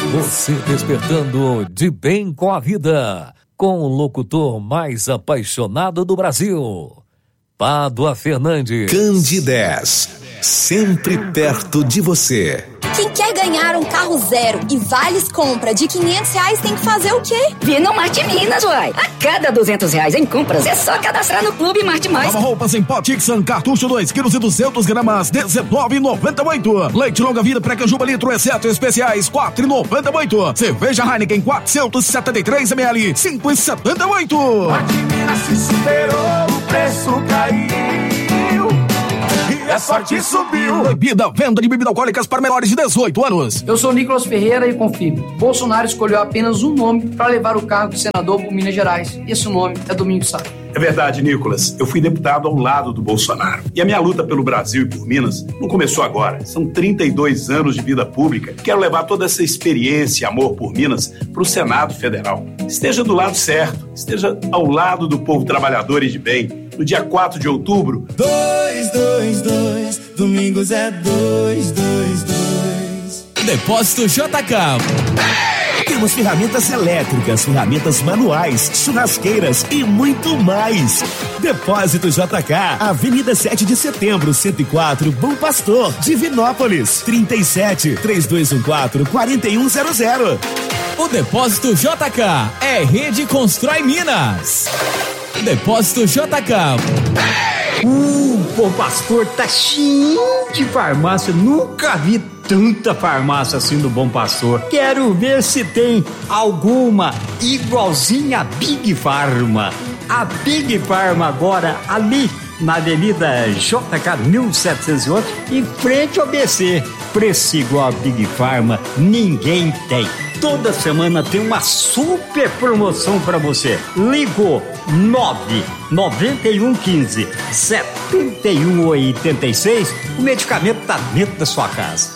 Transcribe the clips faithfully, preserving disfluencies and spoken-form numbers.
Você despertando de bem com a vida, com o locutor mais apaixonado do Brasil, Pádua Fernandes. Candidez, sempre perto de você. Quem quer ganhar um carro zero e vales compra de quinhentos reais tem que fazer o quê? Vir no Marte Minas, uai. A cada duzentos reais em compras é só cadastrar no Clube Marte Mais. Nova roupas em pó Tixan, cartucho dois quilos e duzentos gramas, dezenove e noventa e oito. Leite longa vida pré-canjuba litro, exceto especiais, quatro e noventa e oito. Cerveja Heineken quatrocentos e setenta e três mililitros, cinco e setenta e oito. Marte Minas se superou, o preço caiu. E a sorte subiu. Proibida venda de bebidas alcoólicas para menores de dezoito anos. Eu sou Nicolas Ferreira e confirmo. Bolsonaro escolheu apenas um nome para levar o cargo de senador por Minas Gerais. Esse nome é Domingos Sá. É verdade, Nicolas. Eu fui deputado ao lado do Bolsonaro. E a minha luta pelo Brasil e por Minas não começou agora. São trinta e dois anos de vida pública. Quero levar toda essa experiência e amor por Minas para o Senado Federal. Esteja do lado certo. Esteja ao lado do povo trabalhador e de bem. No dia quatro de outubro. Dois, dois, dois. Domingos é dois, dois, dois. Depósito J K. Temos ferramentas elétricas, ferramentas manuais, churrasqueiras e muito mais. Depósito J K, Avenida sete de Setembro, cento e quatro, Bom Pastor, Divinópolis, trinta e sete, três dois um quatro, quatro um zero zero. O Depósito J K é Rede Constrói Minas. Depósito J K. Uh, Bom Pastor tá cheio de farmácia, nunca vi tanta farmácia assim do Bom Pastor. Quero ver se tem alguma igualzinha a Big Pharma. A Big Pharma agora ali na Avenida J K mil setecentos e oito, em frente ao B C. Preço igual a Big Pharma ninguém tem. Toda semana tem uma super promoção para você. Ligou nove nove um um cinco sete um oito seis. O medicamento tá dentro da sua casa.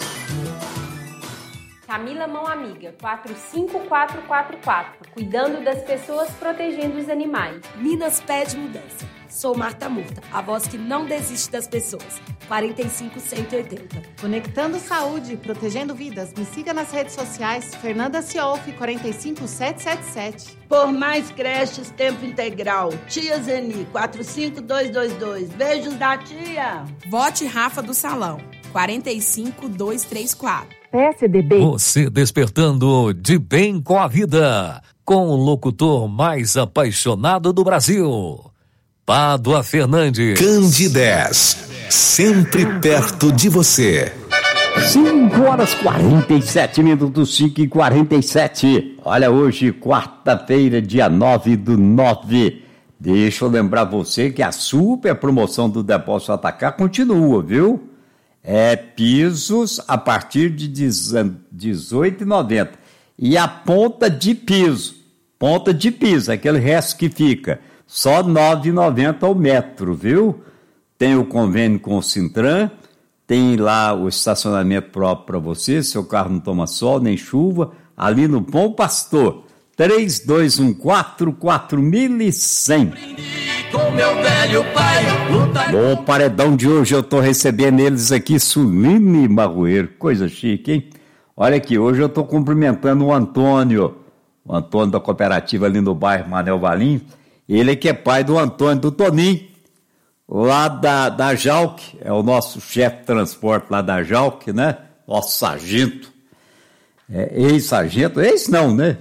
Camila Mão Amiga, quatro cinco quatro quatro quatro. Cuidando das pessoas, protegendo os animais. Minas pede mudança. Sou Marta Murta, a voz que não desiste das pessoas. quarenta e cinco cento e oitenta. Conectando saúde, protegendo vidas. Me siga nas redes sociais. Fernanda Ciof, quarenta e cinco sete sete sete. Por mais creches, tempo integral. Tia Zeni, quatro cinco dois dois dois. Beijos da tia. Vote Rafa do Salão, quarenta e cinco dois três quatro. P S D B. Você despertando de bem com a vida, com o locutor mais apaixonado do Brasil, Pádua Fernandes. Candidez, sempre perto de você. cinco horas e quarenta e sete minutos, cinco e quarenta e sete. Olha, hoje, quarta-feira, dia nove do nove. Deixa eu lembrar você que a super promoção do Depósito J K continua, viu? É pisos a partir de dezoito reais e noventa centavos. E a ponta de piso, ponta de piso, aquele resto que fica, só nove reais e noventa centavos ao metro, viu? Tem o convênio com o Sintran, tem lá o estacionamento próprio para você, seu carro não toma sol nem chuva, ali no Bom Pastor, três dois um quatro, quatro um zero zero. Com meu velho pai, luta... Bom, paredão de hoje eu tô recebendo eles aqui, Suline e Marroeiro, coisa chique, hein? Olha aqui, hoje eu tô cumprimentando o Antônio, o Antônio da cooperativa ali no bairro Manel Valim, ele que é pai do Antônio, do Toninho, lá da, da Jalc, é o nosso chefe de transporte lá da Jalc, né? Nosso sargento, é, ex-sargento, ex não, né?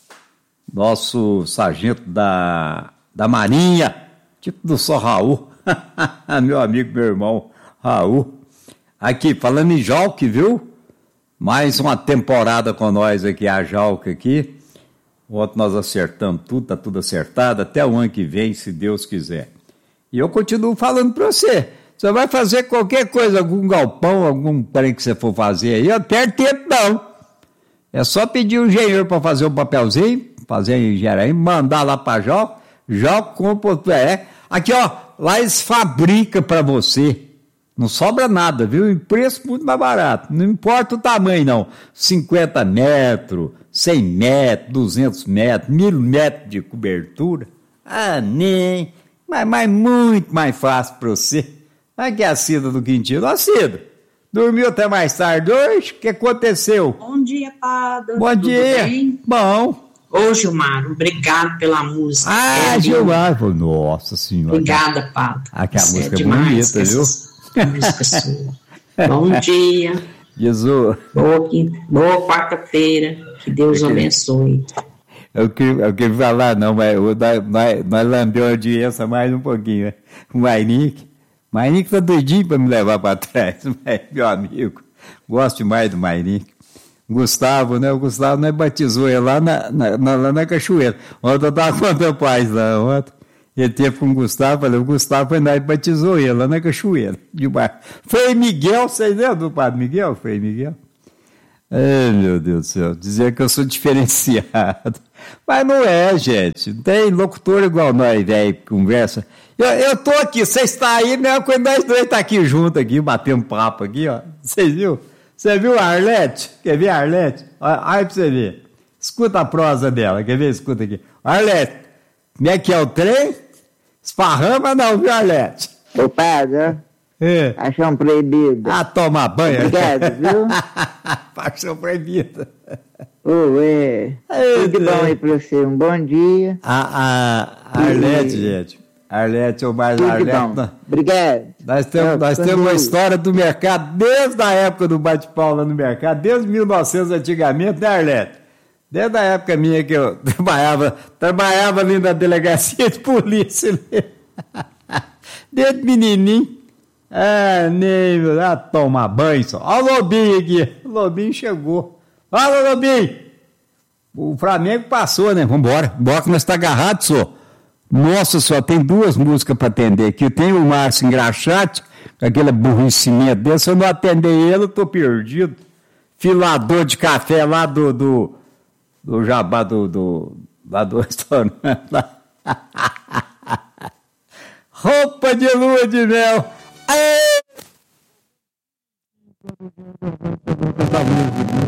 Nosso sargento da, da Marinha, tipo do só Raul, meu amigo, meu irmão, Raul. Aqui, falando em Jalc, viu? Mais uma temporada com nós aqui, a Jalc aqui. Ontem nós acertamos tudo, tá tudo acertado, até o ano que vem, se Deus quiser. E eu continuo falando para você, você vai fazer qualquer coisa, algum galpão, algum trem que você for fazer aí, não perde tempo não. É só pedir o engenheiro para fazer um papelzinho, fazer a engenharia, mandar lá para Jalc, Jalc compra, é. Aqui, ó, lá eles fabricam para você. Não sobra nada, viu? Em preço muito mais barato. Não importa o tamanho, não. cinquenta metros, cem metros, duzentos metros, mil metros de cobertura. Ah, nem. Mas, mas muito mais fácil para você. Aqui é a Cida do Quintino. A Cida, Dormiu até mais tarde hoje? O que aconteceu? Bom dia, Padre. Bom Tudo dia. bem? Bom. Ô, Gilmar, obrigado pela música. Ah, é, Gilmar. Nossa Senhora. Obrigada, Padre. Aquela Você música é é demais, bonita, viu? essa música sua. Bom dia. Jesus. Boa, boa quarta-feira. Que Deus Eu abençoe. Eu queria, eu queria falar, não, mas eu- nós, nós, nós lambemos a audiência mais um pouquinho, né? O Mainique. O Mainique tá doidinho para me levar para trás, mas, meu amigo. Gosto demais do Mainique. Gustavo, né? O Gustavo nós batizou ele lá na, na, na- lá na cachoeira. Ontem eu estava contando paz lá, ontem. Ele teve com o Gustavo, falei, o Gustavo foi lá e batizou ele lá na cachoeira. De baixo. Frei Miguel, vocês lembram do Padre Miguel? Frei Miguel? Ai, meu Deus do céu, dizer que eu sou diferenciado. Mas não é, gente. Não tem locutor igual nós, velho, que conversa. Eu, eu tô aqui, vocês estão aí, mesmo quando nós dois tá aqui juntos, aqui, batendo papo aqui, ó. Vocês viu? Você viu a Arlete? Quer ver a Arlete? Olha aí pra você ver. Escuta a prosa dela, quer ver? Escuta aqui. Arlete, como é que é o trem? Esparrama não, viu, Arlete? Ô, padre, É. paixão proibida. Ah, toma banho. Obrigado, viu? Paixão proibida. Ô, é. Tudo bom aí pra você? Um bom dia. A, a Arlete, E- gente. Arlete, ou mais Tudo Arlete. bom. nós- Obrigado. Nós temos, Ah, nós quando- temos uma história do mercado desde a época do bate-pau lá no mercado, desde mil e novecentos antigamente, né, Arlete? Desde a época minha que eu trabalhava, trabalhava ali na delegacia de polícia. né? Desde menininho. Ah, nem, ah, toma banho só. Olha o Lobinho aqui. O Lobinho chegou. Olha, Lobinho. O Flamengo passou, né? Vambora. Bora que nós está agarrado, só. Nossa, só tem duas músicas para atender aqui. Tem o Márcio Engraxate, com aquele burricimento dele. Se eu não atender ele, eu tô perdido. Filador de café lá do, do, do Jabá, do, do, lá do restaurante. Lá. Roupa de lua de mel. Aê!